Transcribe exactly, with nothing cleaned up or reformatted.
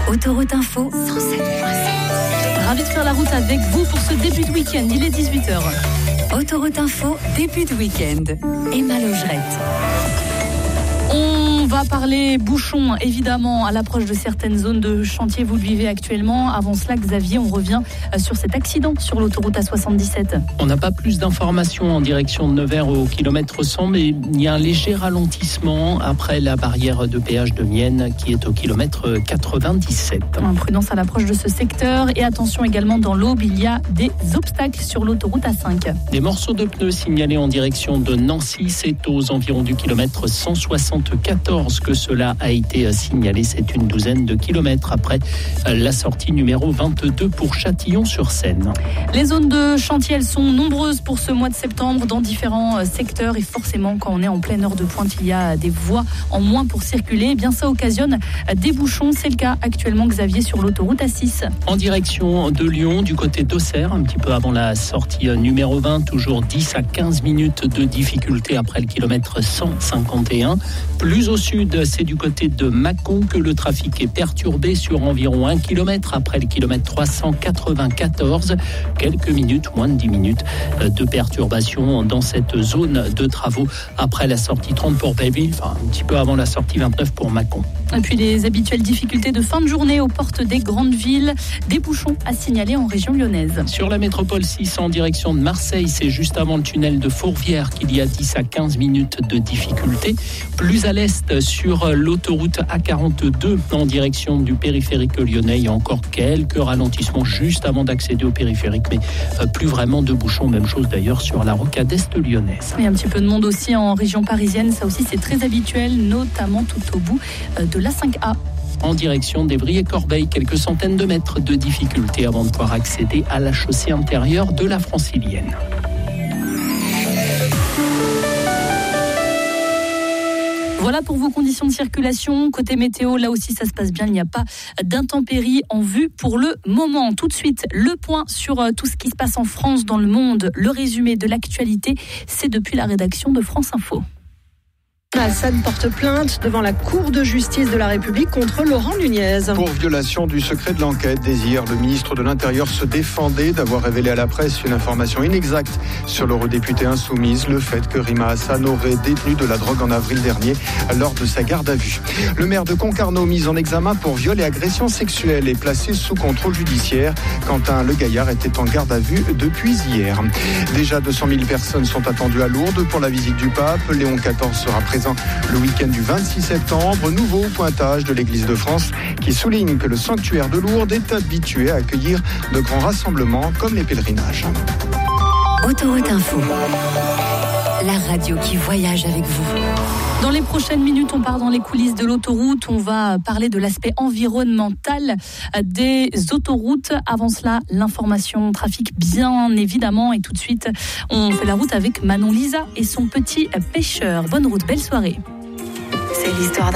Autoroute Info cent sept virgule sept. Ravi de faire la route avec vous pour ce début de week-end. Il est dix-huit heures. Autoroute Info, début de week-end. Emma Logerette. On va parler bouchons, évidemment, à l'approche de certaines zones de chantier. Vous le vivez actuellement. Avant cela, Xavier, on revient sur cet accident sur l'autoroute A soixante-dix-sept. On n'a pas plus d'informations en direction de Nevers au kilomètre cent, mais il y a un léger ralentissement après la barrière de péage de Mienne qui est au kilomètre quatre-vingt-dix-sept. Prudence à l'approche de ce secteur et attention également dans l'Aube, il y a des obstacles sur l'autoroute A cinq. Des morceaux de pneus signalés en direction de Nancy, c'est aux environs du kilomètre cent soixante-quatorze que cela a été signalé. C'est une douzaine de kilomètres après la sortie numéro vingt-deux pour Châtillon-sur-Seine. Les zones de chantier, elles sont nombreuses pour ce mois de septembre dans différents secteurs et forcément quand on est en pleine heure de pointe, il y a des voies en moins pour circuler. Eh bien ça occasionne des bouchons. C'est le cas actuellement, Xavier, sur l'autoroute A six. En direction de Lyon, du côté d'Auxerre, un petit peu avant la sortie numéro vingt, toujours dix à quinze minutes de difficulté après le kilomètre cent cinquante et un. Plus au sud, c'est du côté de Mâcon que le trafic est perturbé sur environ un kilomètre après le kilomètre trois cent quatre-vingt-quatorze. Quelques minutes, moins de dix minutes de perturbation dans cette zone de travaux après la sortie trente pour Bayville, enfin un petit peu avant la sortie vingt-neuf pour Mâcon. Et puis les habituelles difficultés de fin de journée aux portes des grandes villes, des bouchons à signaler en région lyonnaise. Sur la métropole six en direction de Marseille, c'est juste avant le tunnel de Fourvière qu'il y a dix à quinze minutes de difficulté. Plus à l'est, sur l'autoroute A quarante-deux en direction du périphérique lyonnais, il y a encore quelques ralentissements juste avant d'accéder au périphérique, mais plus vraiment de bouchons. Même chose d'ailleurs sur la rocade est lyonnaise. Il y a un petit peu de monde aussi en région parisienne, ça aussi c'est très habituel, notamment tout au bout de l'A cinq A. En direction d'Evry et Corbeil, quelques centaines de mètres de difficulté avant de pouvoir accéder à la chaussée intérieure de la Francilienne. Voilà pour vos conditions de circulation. Côté météo, là aussi ça se passe bien, il n'y a pas d'intempéries en vue pour le moment. Tout de suite, le point sur tout ce qui se passe en France, dans le monde, le résumé de l'actualité, c'est depuis la rédaction de France Info. Hassan porte plainte devant la Cour de justice de la République contre Laurent Nunez. Pour violation du secret de l'enquête, dès hier, le ministre de l'Intérieur se défendait d'avoir révélé à la presse une information inexacte sur l'eurodéputée insoumise, le fait que Rima Hassan aurait détenu de la drogue en avril dernier lors de sa garde à vue. Le maire de Concarneau, mis en examen pour viol et agression sexuelle, est placé sous contrôle judiciaire. Quentin Le Gaillard était en garde à vue depuis hier. Déjà deux cent mille personnes sont attendues à Lourdes pour la visite du pape. Léon quatorze sera présent le week-end du vingt-six septembre. Nouveau pointage de l'Église de France qui souligne que le sanctuaire de Lourdes est habitué à accueillir de grands rassemblements comme les pèlerinages. Autoroute Info, la radio qui voyage avec vous. Dans les prochaines minutes, on part dans les coulisses de l'autoroute. On va parler de l'aspect environnemental des autoroutes. Avant cela, l'information trafic, bien évidemment. Et tout de suite, on fait la route avec Manon Lisa et son petit pêcheur. Bonne route, belle soirée. C'est l'histoire d'un